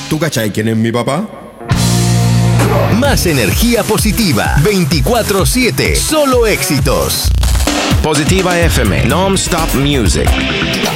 ¿Tú cachai quién es mi papá? Más energía positiva, 24/7, solo éxitos. Positiva FM, non-stop music.